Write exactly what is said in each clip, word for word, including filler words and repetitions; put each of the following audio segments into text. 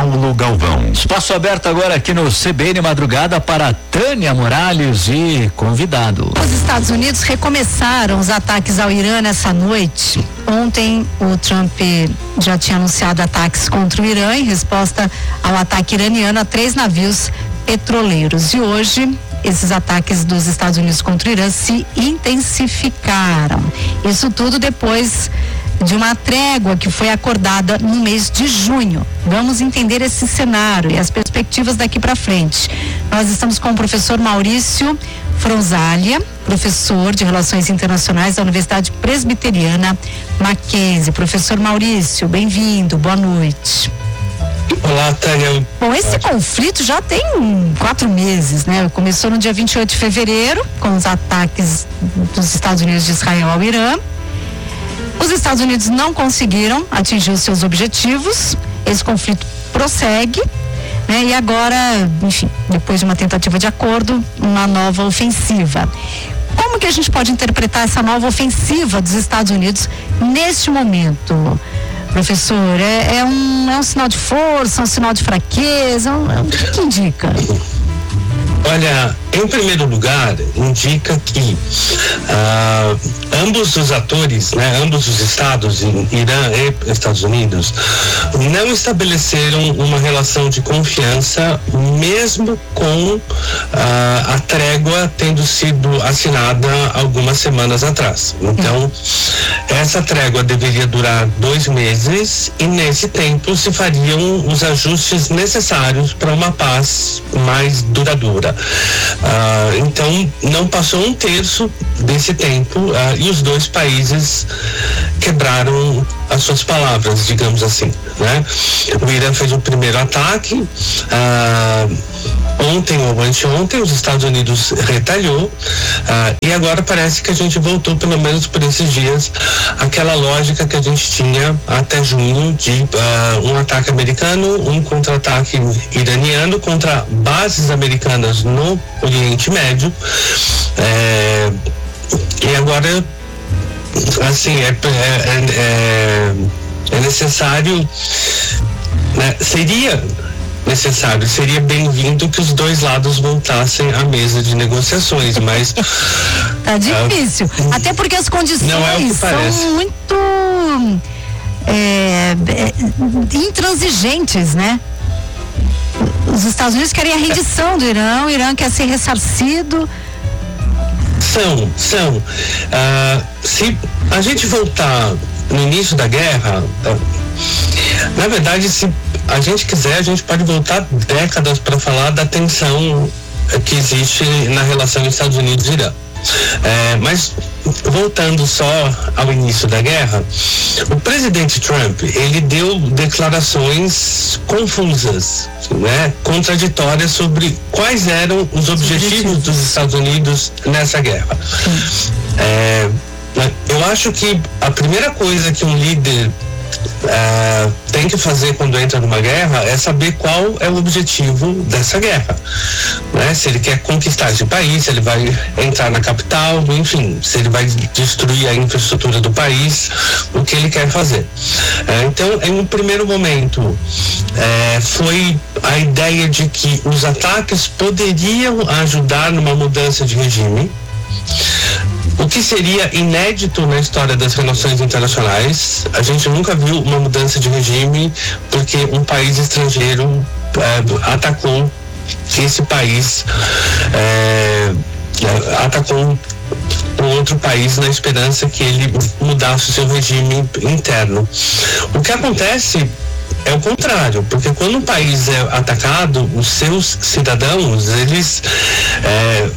Paulo Galvão. Espaço aberto agora aqui no C B N Madrugada para Tânia Morales e convidado. Os Estados Unidos recomeçaram os ataques ao Irã nessa noite. Ontem o Trump já tinha anunciado ataques contra o Irã em resposta ao ataque iraniano a três navios petroleiros. E hoje esses ataques dos Estados Unidos contra o Irã se intensificaram. Isso tudo depois de uma trégua que foi acordada no mês de junho. Vamos entender esse cenário e as perspectivas daqui para frente. Nós estamos com o professor Maurício Fronzalia, professor de Relações Internacionais da Universidade Presbiteriana Mackenzie. Professor Maurício, bem-vindo, boa noite. Olá, Tânia. Bom, esse conflito já tem quatro meses, né? Começou no dia vinte e oito de fevereiro, com os ataques dos Estados Unidos de Israel ao Irã. Os Estados Unidos não conseguiram atingir os seus objetivos, esse conflito prossegue, né? E agora, enfim, depois de uma tentativa de acordo, uma nova ofensiva. Como que a gente pode interpretar essa nova ofensiva dos Estados Unidos neste momento? Professor, é, é, um, é um sinal de força, um sinal de fraqueza, um, é, o que que indica? Olha, em primeiro lugar, indica que ah, ambos os atores, né, ambos os estados, Irã e Estados Unidos, não estabeleceram uma relação de confiança, mesmo com ah, a trégua tendo sido assinada algumas semanas atrás. Então, essa trégua deveria durar dois meses e nesse tempo se fariam os ajustes necessários para uma paz mais duradoura. Ah, então, não passou um terço desse tempo ah, e os dois países quebraram as suas palavras, digamos assim, né? O Irã fez o primeiro ataque, ah, ontem ou anteontem os Estados Unidos retalhou, ah, e agora parece que a gente voltou, pelo menos por esses dias, àquela lógica que a gente tinha até junho de ah, um ataque americano, um contra-ataque iraniano contra bases americanas no Oriente Médio, é, e agora assim é, é, é, é necessário, né, seria necessário, seria bem-vindo que os dois lados voltassem à mesa de negociações, mas tá difícil, uh, até porque as condições não é o que parece. São muito é, é, intransigentes, né? Os Estados Unidos querem a rendição do Irã, o Irã quer ser ressarcido. São, são. Uh, se a gente voltar no início da guerra, uh, na verdade, se a gente quiser, a gente pode voltar décadas para falar da tensão que existe na relação Estados Unidos e Irã. É, mas voltando só ao início da guerra, o presidente Trump, ele deu declarações confusas, né, contraditórias sobre quais eram os objetivos dos Estados Unidos nessa guerra. É, eu acho que a primeira coisa que um líder Uh, tem que fazer quando entra numa guerra é saber qual é o objetivo dessa guerra, né? Se ele quer conquistar esse país, se ele vai entrar na capital, enfim, se ele vai destruir a infraestrutura do país, o que ele quer fazer. Uh, então, em um primeiro momento, uh, foi a ideia de que os ataques poderiam ajudar numa mudança de regime, o que seria inédito na história das relações internacionais. A gente nunca viu uma mudança de regime porque um país estrangeiro é, atacou esse país, é, atacou um outro país na esperança que ele mudasse o seu regime interno. O que acontece é o contrário, porque quando um país é atacado, os seus cidadãos, eles é,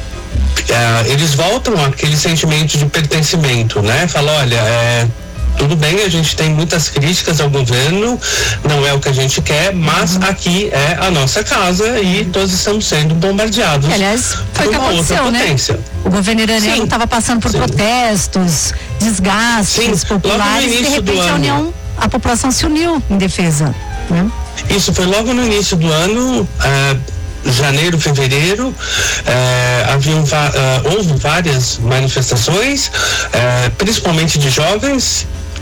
Uh, eles voltam àquele sentimento de pertencimento, né? Fala, olha, é, tudo bem, a gente tem muitas críticas ao governo, não é o que a gente quer, mas uhum. aqui é a nossa casa e todos estamos sendo bombardeados. Aliás, foi o que aconteceu, né? O governo iraniano estava passando por sim. protestos, desgastes sim. populares, e de repente a União, a população se uniu em defesa, né? Isso foi logo no início do ano, uh, janeiro, fevereiro, eh, haviam, uh, houve várias manifestações, eh, principalmente de jovens,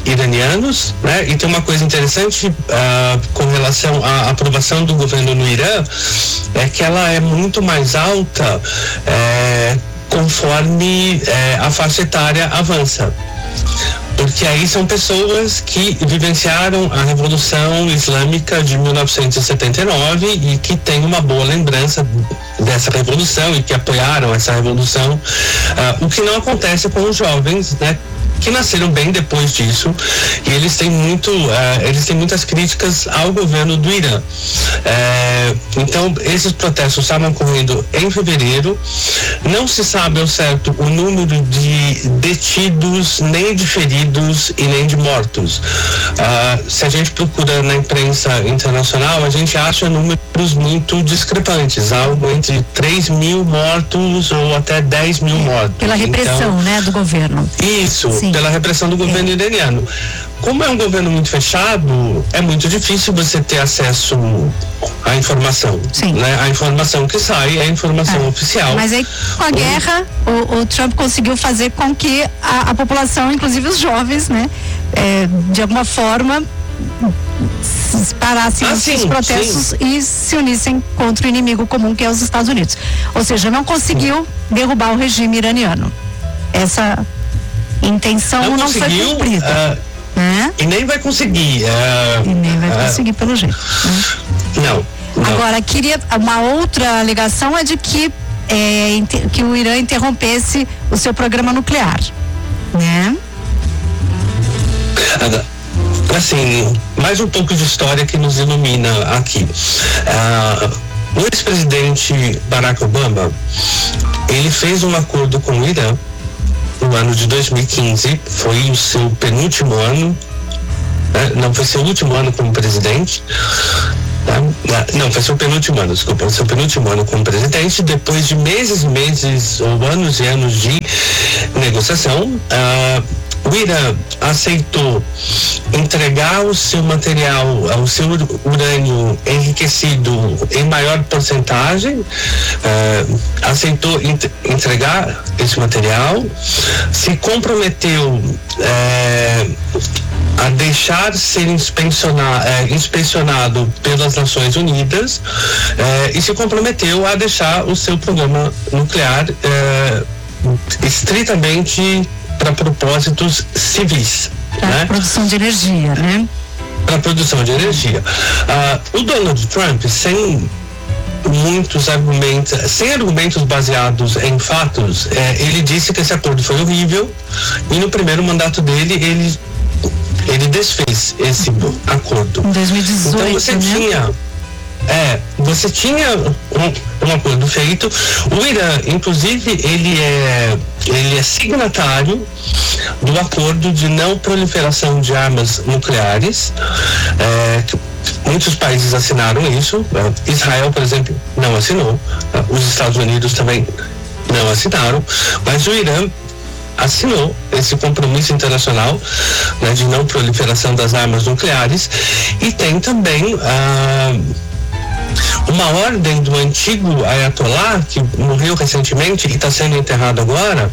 iranianos, né? E tem uma coisa interessante uh, com relação à aprovação do governo no Irã, é que ela é muito mais alta é, conforme é, a faixa etária avança. Porque aí são pessoas que vivenciaram a Revolução Islâmica de mil novecentos e setenta e nove e que têm uma boa lembrança dessa revolução e que apoiaram essa revolução, uh, o que não acontece com os jovens, né? Que nasceram bem depois disso, e eles têm muito, uh, eles têm muitas críticas ao governo do Irã. Uh, então, esses protestos estavam ocorrendo em fevereiro. Não se sabe ao certo o número de detidos, nem de feridos e nem de mortos. Uh, se a gente procura na imprensa internacional, a gente acha números muito discrepantes, algo entre três mil mortos ou até dez mil mortos. Pela repressão, então, né, do governo. Isso. Sim. Pela repressão do governo é. iraniano. Como é um governo muito fechado, é muito difícil você ter acesso à informação. Sim. Né? A informação que sai é a informação é. oficial. Mas aí, com a o... guerra, o, o Trump conseguiu fazer com que a, a população, inclusive os jovens, né, é, de alguma forma, parassem ah, os sim, protestos sim. e se unissem contra o inimigo comum, que é os Estados Unidos. Ou seja, não conseguiu sim. derrubar o regime iraniano. Essa intenção não, não foi cumprida. Uh, é? E nem vai conseguir. Uh, e nem vai uh, conseguir pelo jeito. Né? Não, não. Agora, queria. Uma outra alegação é de que, é, que o Irã interrompesse o seu programa nuclear. Né? Assim, mais um pouco de história que nos ilumina aqui. Uh, o ex-presidente Barack Obama, ele fez um acordo com o Irã no ano de dois mil e quinze, foi o seu penúltimo ano, né? Não foi seu último ano como presidente, né? Não, foi seu penúltimo ano, desculpa, seu penúltimo ano como presidente, depois de meses e meses ou anos e anos de negociação, uh, o Irã aceitou entregar o seu material, o seu urânio enriquecido em maior porcentagem, uh, aceitou ent- entregar esse material, se comprometeu uh, a deixar ser inspecionado, uh, inspecionado pelas Nações Unidas uh, e se comprometeu a deixar o seu programa nuclear uh, estritamente para propósitos civis. Para né? produção de energia, né? Para produção de energia. Uh, o Donald Trump, sem muitos argumentos, sem argumentos baseados em fatos, eh, ele disse que esse acordo foi horrível e no primeiro mandato dele ele ele desfez esse acordo. Em dois mil e dezoito, então você né? tinha É, você tinha um, um acordo feito. O Irã, inclusive, ele é, ele é signatário do acordo de não proliferação de armas nucleares. É, muitos países assinaram isso. Israel, por exemplo, não assinou. Os Estados Unidos também não assinaram. Mas o Irã assinou esse compromisso internacional, né, de não proliferação das armas nucleares. E tem também a ah, uma ordem do antigo Ayatollah, que morreu recentemente e está sendo enterrado agora,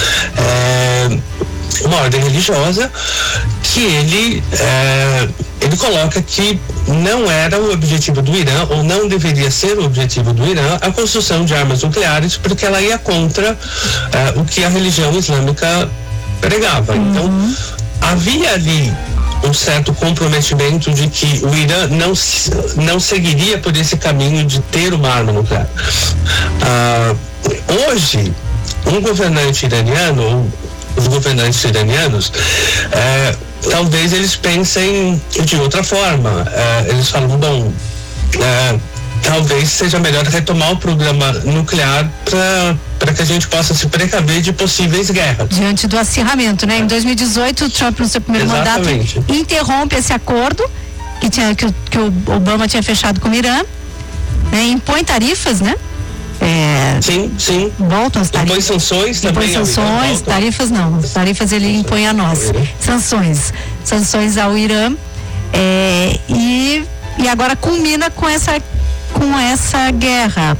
é, uma ordem religiosa que ele, é, ele coloca que não era o objetivo do Irã, ou não deveria ser o objetivo do Irã, a construção de armas nucleares, porque ela ia contra é, o que a religião islâmica pregava. Uhum. Então, havia ali um certo comprometimento de que o Irã não, não seguiria por esse caminho de ter uma arma nuclear. Ah, hoje, um governante iraniano, os governantes iranianos, eh, talvez eles pensem de outra forma. Eh, eles falam, bom, eh, talvez seja melhor retomar o programa nuclear para que a gente possa se precaver de possíveis guerras. Diante do acirramento, né? Em dois mil e dezoito, o Trump, no seu primeiro Exatamente. mandato, interrompe esse acordo que, tinha, que, o, que o Obama tinha fechado com o Irã, né? Impõe tarifas, né? É, sim, sim. Voltam as tarifas. Impõe sanções também. Impõe sanções, tarifas não. Tarifas ele impõe a nós. Sanções. Sanções ao Irã. É, e, e agora culmina com essa com essa guerra.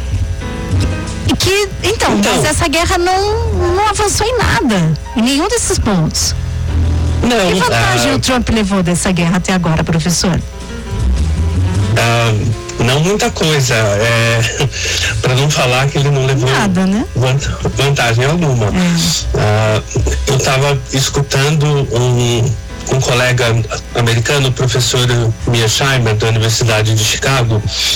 E que, então, então, mas essa guerra não, não avançou em nada, em nenhum desses pontos. Não. Que vantagem uh, o Trump levou dessa guerra até agora, professor? Uh, não muita coisa, é, para não falar que ele não levou nada, né? Vantagem alguma. É. Uh, eu estava escutando um, um colega americano, o professor Mearsheimer, da Universidade de Chicago,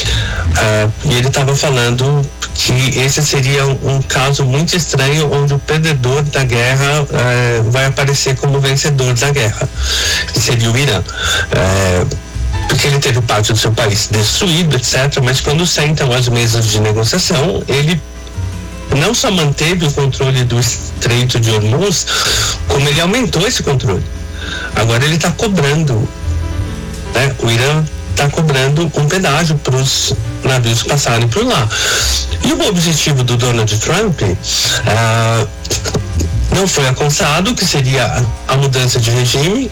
uh, e ele estava falando que esse seria um, um caso muito estranho, onde o perdedor da guerra uh, vai aparecer como vencedor da guerra, que seria o Irã. Uh, porque ele teve parte do seu país destruído, etcétera, mas quando sentam às mesas de negociação, ele não só manteve o controle do Estreito de Hormuz, como ele aumentou esse controle. Agora ele está cobrando, né? O Irã está cobrando um pedágio para os navios passarem por lá. E o objetivo do Donald Trump ah, não foi alcançado, que seria a, a mudança de regime.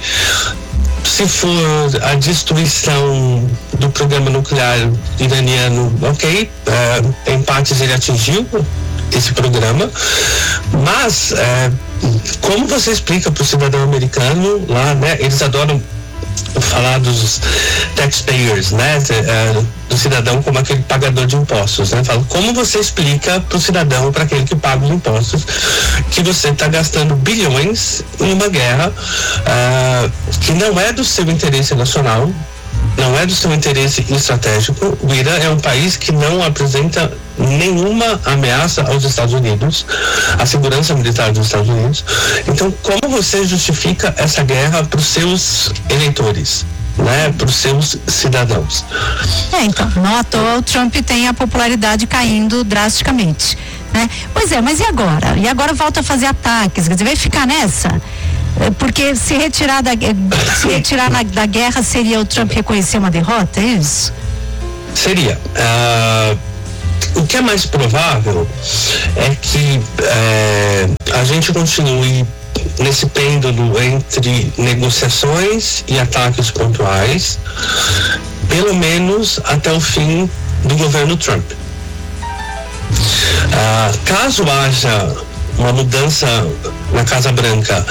Se for a destruição do programa nuclear iraniano, ok, uh, em partes ele atingiu esse programa, mas uh, como você explica para o cidadão americano lá, né? Eles adoram falar dos taxpayers, né? Uh, do cidadão como aquele pagador de impostos, né? Fala, como você explica para o cidadão, para aquele que paga os impostos, que você está gastando bilhões em uma guerra uh, que não é do seu interesse nacional, não é do seu interesse estratégico. O Irã é um país que não apresenta nenhuma ameaça aos Estados Unidos, à segurança militar dos Estados Unidos. Então, como você justifica essa guerra para os seus eleitores, né, para os seus cidadãos? É, então, não à toa o Trump tem a popularidade caindo drasticamente, né? Pois é, mas e agora? E agora volta a fazer ataques, quer dizer, vai ficar nessa? Porque se retirar da, se retirar na, da guerra seria o Trump reconhecer uma derrota, é isso? Seria. Uh, o que é mais provável é que uh, a gente continue nesse pêndulo entre negociações e ataques pontuais, pelo menos até o fim do governo Trump. Uh, caso haja uma mudança na Casa Branca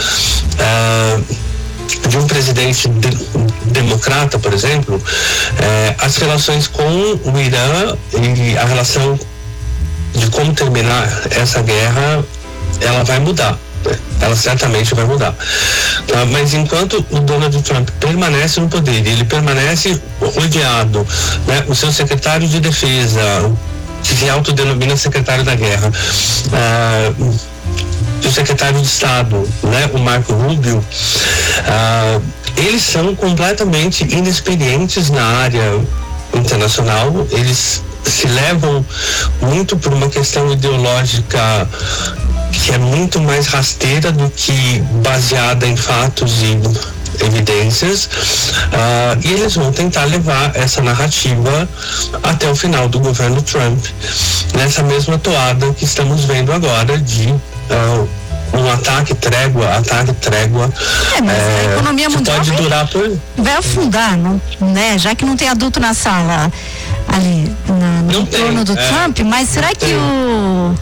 uh, de um presidente de, democrata, por exemplo, uh, as relações com o Irã e a relação de como terminar essa guerra, ela vai mudar. Ela certamente vai mudar. Tá? Mas enquanto o Donald Trump permanece no poder, ele permanece rodeado, né? O seu secretário de defesa, que se autodenomina secretário da guerra, uh, o secretário de Estado, né, o Marco Rubio, uh, eles são completamente inexperientes na área internacional. Eles se levam muito por uma questão ideológica que é muito mais rasteira do que baseada em fatos e evidências, uh, e eles vão tentar levar essa narrativa até o final do governo Trump, nessa mesma toada que estamos vendo agora de uh, um ataque, trégua, ataque, trégua. É, mas é, a economia mundial pode vai, durar por... vai afundar, não, né? Já que não tem adulto na sala ali na, no entorno do é, Trump, mas será que tem. o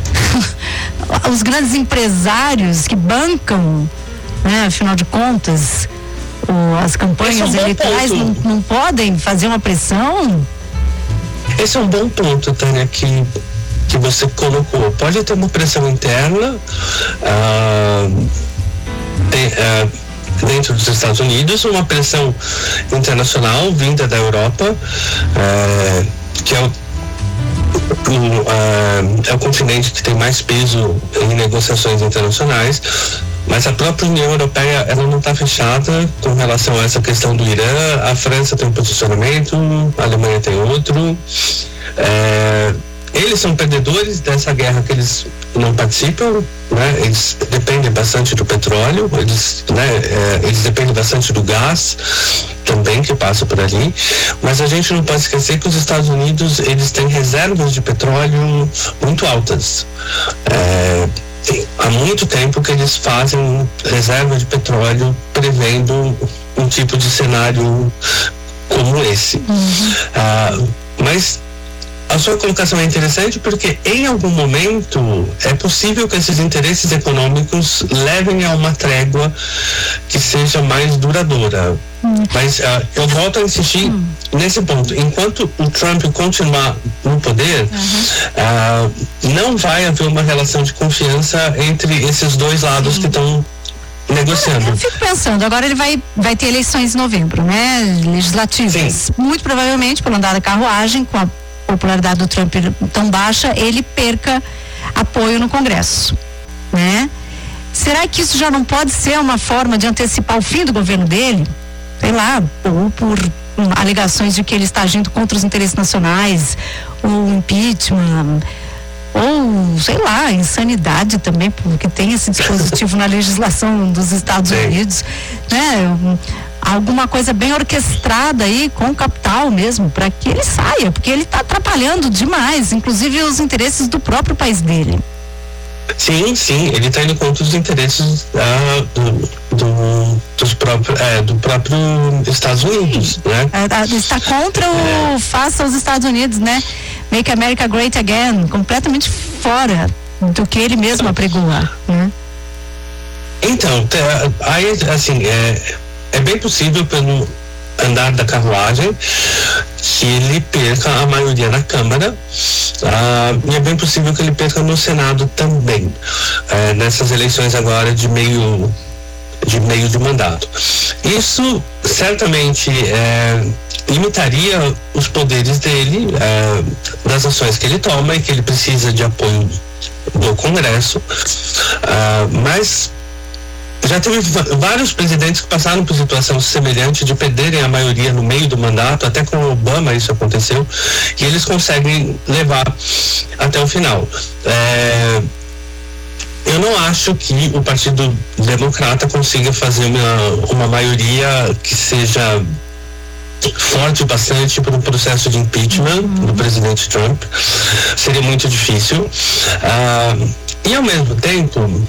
os grandes empresários que bancam, né, afinal de contas, o, as campanhas é um eleitorais não, não podem fazer uma pressão? Esse é um bom ponto, Tânia, que, que você colocou. Pode ter uma pressão interna uh, de, uh, dentro dos Estados Unidos, uma pressão internacional vinda da Europa, uh, que é o O, uh, é o continente que tem mais peso em negociações internacionais, mas a própria União Europeia, ela não está fechada com relação a essa questão do Irã. A França tem um posicionamento, a Alemanha tem outro. É, eles são perdedores dessa guerra que eles não participam, né? Eles dependem bastante do petróleo, eles, né, é, eles dependem bastante do gás também que passa por ali, mas a gente não pode esquecer que os Estados Unidos, eles têm reservas de petróleo muito altas. É, há muito tempo que eles fazem reserva de petróleo prevendo um tipo de cenário como esse. Uhum. Ah, mas a sua colocação é interessante porque em algum momento é possível que esses interesses econômicos levem a uma trégua que seja mais duradoura. Hum. Mas uh, eu volto a insistir hum. nesse ponto. Enquanto o Trump continuar no poder, uhum. uh, não vai haver uma relação de confiança entre esses dois lados Sim. que estão negociando. Eu fico pensando, agora ele vai, vai ter eleições em novembro, né? Legislativas. Sim. Muito provavelmente, pelo andar da carruagem, com a popularidade do Trump tão baixa, ele perca apoio no Congresso, né? Será que isso já não pode ser uma forma de antecipar o fim do governo dele? Sei lá, ou por um, alegações de que ele está agindo contra os interesses nacionais, ou impeachment, ou, sei lá, insanidade também, porque tem esse dispositivo na legislação dos Estados Sim. Unidos, né? Alguma coisa bem orquestrada aí com o capital mesmo, para que ele saia, porque ele está atrapalhando demais, inclusive os interesses do próprio país dele. Sim, sim, ele está indo contra os interesses ah, do, do, dos próprios, é, do próprio Estados Unidos, sim. né? É, está contra o é. Faça os Estados Unidos, né? Make America Great Again, completamente fora do que ele mesmo apregoa, né? Então, aí, assim, é, é bem possível pelo andar da carruagem que ele perca a maioria na Câmara, ah, e é bem possível que ele perca no Senado também, eh, nessas eleições agora de meio de meio de mandato. Isso certamente eh, limitaria os poderes dele, eh, das ações que ele toma e que ele precisa de apoio do Congresso, ah, mas já teve vários presidentes que passaram por situação semelhante de perderem a maioria no meio do mandato, até com o Obama isso aconteceu, e eles conseguem levar até o final. É, eu não acho que o Partido Democrata consiga fazer uma, uma maioria que seja forte bastante para o processo de impeachment do presidente Trump. Seria muito difícil. Ah, e ao mesmo tempo,